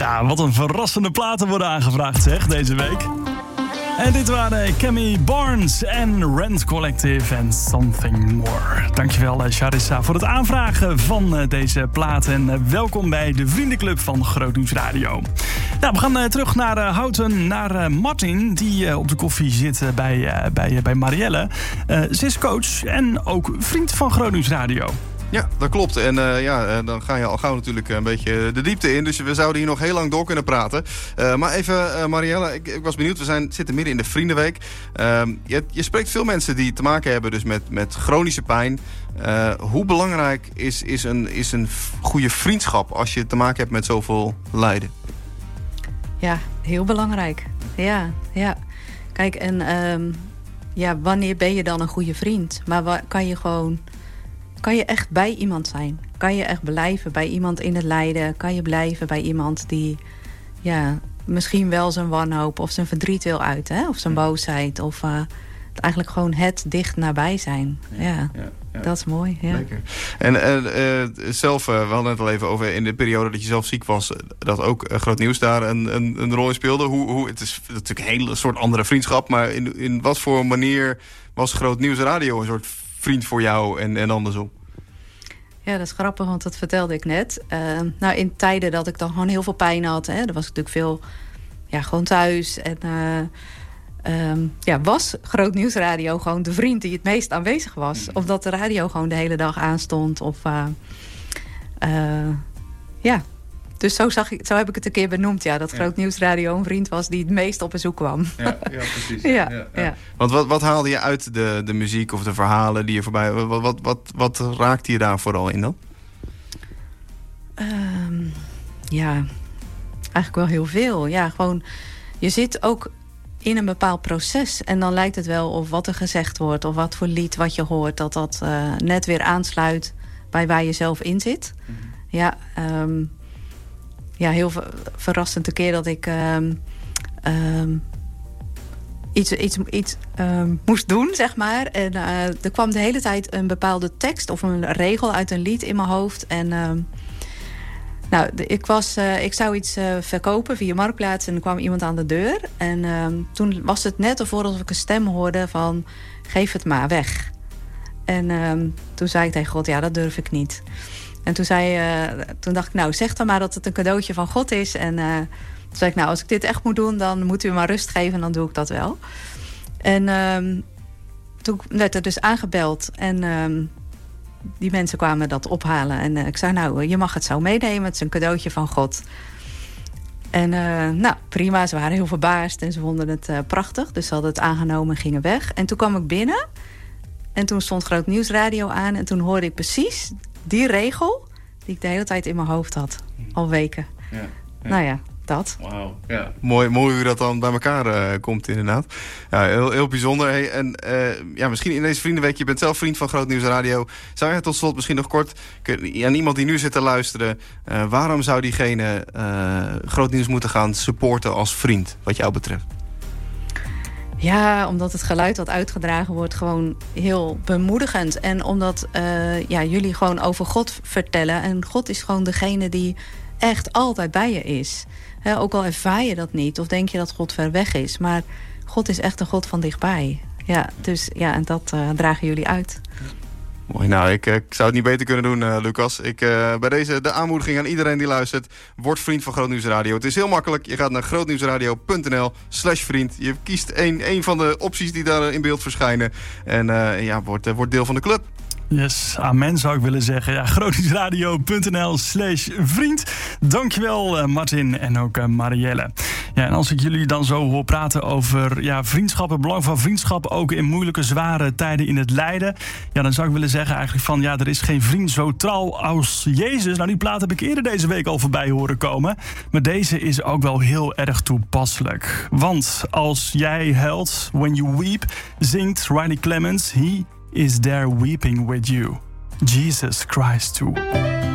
Ja, wat een verrassende platen worden aangevraagd, zeg, deze week. En dit waren Cammy Barnes en Rent Collective en Something More. Dankjewel, Charissa, voor het aanvragen van deze platen. En welkom bij de Vriendenclub van Groot Nieuws Radio. Nou, we gaan terug naar Houten, naar Martin, die op de koffie zit bij Marielle. Ze is coach en ook vriend van Groot Nieuws Radio. Ja, dat klopt. En dan ga je al gauw natuurlijk een beetje de diepte in. Dus we zouden hier nog heel lang door kunnen praten. Maar even, Marielle, ik was benieuwd. We zitten midden in de Vriendenweek. Je spreekt veel mensen die te maken hebben dus met chronische pijn. Hoe belangrijk is een goede vriendschap als je te maken hebt met zoveel lijden? Ja, heel belangrijk. Ja. Kijk, en wanneer ben je dan een goede vriend? Maar kan je echt bij iemand zijn? Kan je echt blijven bij iemand in het lijden? Kan je blijven bij iemand die misschien wel zijn wanhoop of zijn verdriet wil uiten? Hè? Of zijn boosheid? Of eigenlijk gewoon het dicht nabij zijn. Ja. Dat is mooi. Ja. Lekker. En zelf, we hadden het al even over in de periode dat je zelf ziek was, dat ook Groot Nieuws daar een rol in speelde. Het is natuurlijk een hele soort andere vriendschap, maar in wat voor manier was Groot Nieuws Radio een soort vriend voor jou en andersom? Ja, dat is grappig, want dat vertelde ik net. In tijden dat ik dan gewoon heel veel pijn had, dan was ik natuurlijk veel gewoon thuis. En was Groot Nieuws Radio gewoon de vriend die het meest aanwezig was. Omdat de radio gewoon de hele dag aanstond. Dus zo heb ik het een keer benoemd. Ja, dat Groot Nieuws Radio een vriend was die het meest op bezoek kwam. Ja, precies. Ja. Want wat haalde je uit de muziek of de verhalen die je voorbij... Wat raakte je daar vooral in dan? Eigenlijk wel heel veel. Ja, gewoon, je zit ook in een bepaald proces. En dan lijkt het wel of wat er gezegd wordt, of wat voor lied wat je hoort, dat net weer aansluit bij waar je zelf in zit. Mm-hmm. Heel verrassend de keer dat ik iets moest doen, zeg maar. En er kwam de hele tijd een bepaalde tekst of een regel uit een lied in mijn hoofd. En ik zou iets verkopen via Marktplaats en er kwam iemand aan de deur. En toen was het net ervoor alsof ik een stem hoorde van geef het maar weg. En toen zei ik tegen God, dat durf ik niet. En toen dacht ik, zeg dan maar dat het een cadeautje van God is. En toen zei ik, als ik dit echt moet doen, dan moet u me maar rust geven en dan doe ik dat wel. En toen werd er dus aangebeld en die mensen kwamen dat ophalen. En ik zei, je mag het zo meenemen, het is een cadeautje van God. En prima, ze waren heel verbaasd en ze vonden het prachtig. Dus ze hadden het aangenomen en gingen weg. En toen kwam ik binnen en toen stond Groot Nieuws Radio aan. En toen hoorde ik precies die regel die ik de hele tijd in mijn hoofd had. Al weken. Ja. Dat. Wauw. Ja. Mooi hoe dat dan bij elkaar komt inderdaad. Ja, heel bijzonder. Hey, en misschien in deze Vriendenweek, je bent zelf vriend van Groot Nieuws Radio. Zou je tot slot misschien nog kort aan iemand die nu zit te luisteren, waarom zou diegene Groot Nieuws moeten gaan supporten als vriend, wat jou betreft? Ja, omdat het geluid dat uitgedragen wordt gewoon heel bemoedigend. En omdat jullie gewoon over God vertellen. En God is gewoon degene die echt altijd bij je is. Ook al ervaar je dat niet of denk je dat God ver weg is. Maar God is echt een God van dichtbij. Ja, dus en dat dragen jullie uit. Mooi, ik zou het niet beter kunnen doen, Lucas. Bij deze de aanmoediging aan iedereen die luistert. Word vriend van Groot Nieuws Radio. Het is heel makkelijk. Je gaat naar grootnieuwsradio.nl/vriend. Je kiest een van de opties die daar in beeld verschijnen. En word deel van de club. Yes, amen zou ik willen zeggen. Ja, grootnieuwsradio.nl/vriend. Dankjewel Martin en ook Marielle. Ja, en als ik jullie dan zo hoor praten over vriendschap, het belang van vriendschap, ook in moeilijke, zware tijden in het lijden. Ja, dan zou ik willen zeggen eigenlijk van er is geen vriend zo trouw als Jezus. Nou, die plaat heb ik eerder deze week al voorbij horen komen. Maar deze is ook wel heel erg toepasselijk. Want als jij huilt, when you weep, zingt Riley Clemens, he is there weeping with you. Jesus Christ too.